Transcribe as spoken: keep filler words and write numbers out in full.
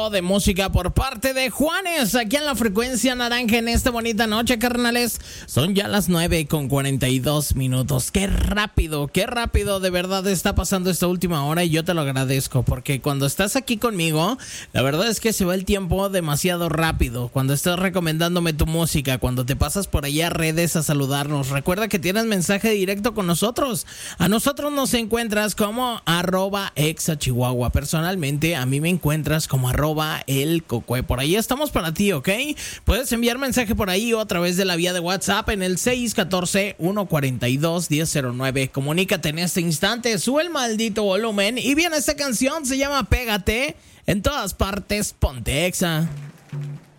De música por parte de Juanes, aquí en la frecuencia naranja en esta bonita noche, carnales. Son ya las nueve con cuarenta y dos minutos. Qué rápido, qué rápido de verdad está pasando esta última hora, y yo te lo agradezco, porque cuando estás aquí conmigo, la verdad es que se va el tiempo demasiado rápido. Cuando estás recomendándome tu música, cuando te pasas por allá a redes a saludarnos, recuerda que tienes mensaje directo con nosotros. A nosotros nos encuentras como arroba exachihuahua. Personalmente, a mí me encuentras como arroba el Cocue. Por ahí estamos para ti, ¿ok? Puedes enviar mensaje por ahí o a través de la vía de WhatsApp en el seis uno cuatro, uno cuatro dos, uno cero cero nueve. Comunícate en este instante, sube el maldito volumen. Y bien, esta canción se llama Pégate. En todas partes, ponte Exa.